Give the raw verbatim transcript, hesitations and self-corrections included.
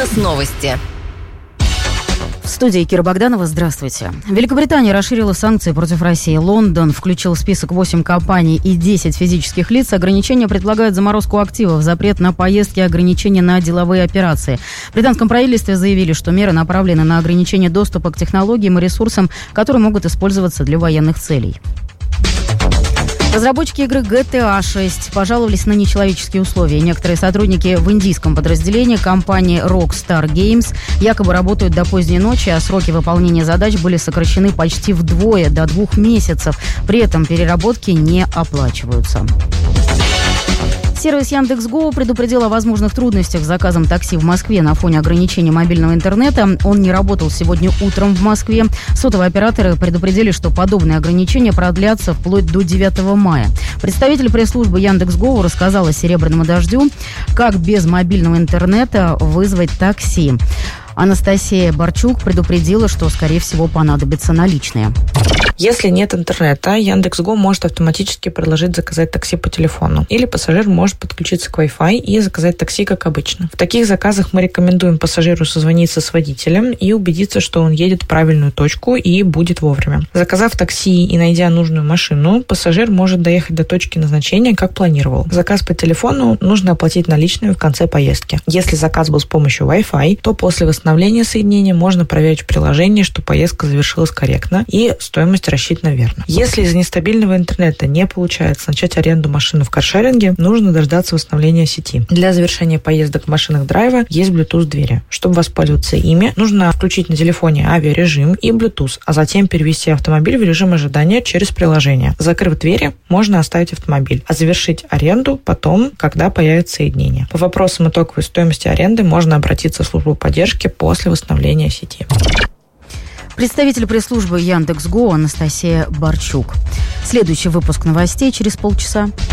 Бизнес-новости. В студии Кира Богданова. Здравствуйте. Великобритания расширила санкции против России. Лондон включил в список восемь компаний и десять физических лиц. Ограничения предлагают заморозку активов, запрет на поездки, ограничения на деловые операции. В британском правительстве заявили, что меры направлены на ограничение доступа к технологиям и ресурсам, которые могут использоваться для военных целей. Разработчики игры джи ти эй шесть пожаловались на нечеловеческие условия. Некоторые сотрудники в индийском подразделении компании Rockstar Games якобы работают до поздней ночи, а сроки выполнения задач были сокращены почти вдвое, до двух месяцев. При этом переработки не оплачиваются. Сервис Яндекс.Го предупредил о возможных трудностях с заказом такси в Москве на фоне ограничения мобильного интернета. Он не работал сегодня утром в Москве. Сотовые операторы предупредили, что подобные ограничения продлятся вплоть до девятого мая. Представитель пресс-службы Яндекс.Го рассказал о «Серебряному дождю», как без мобильного интернета вызвать такси. Анастасия Барчук предупредила, что, скорее всего, понадобятся наличные. Если нет интернета, Яндекс.Го может автоматически предложить заказать такси по телефону. Или пассажир может подключиться к Wi-Fi и заказать такси, как обычно. В таких заказах мы рекомендуем пассажиру созвониться с водителем и убедиться, что он едет в правильную точку и будет вовремя. Заказав такси и найдя нужную машину, пассажир может доехать до точки назначения, как планировал. Заказ по телефону нужно оплатить наличными в конце поездки. Если заказ был с помощью Wi-Fi, то после восстановления соединения можно проверить в приложении, что поездка завершилась корректно и стоимость рассчитана верно. Если из-за нестабильного интернета не получается начать аренду машины в каршеринге, нужно дождаться восстановления сети. Для завершения поездок в машинах драйва есть Bluetooth-двери. Чтобы воспользоваться ими, нужно включить на телефоне авиарежим и Bluetooth, а затем перевести автомобиль в режим ожидания через приложение. Закрыв двери, можно оставить автомобиль, а завершить аренду потом, когда появится соединение. По вопросам итоговой стоимости аренды можно обратиться в службу поддержки после восстановления сети. Представитель пресс-службы Яндекс.Го Анастасия Барчук. Следующий выпуск новостей через полчаса.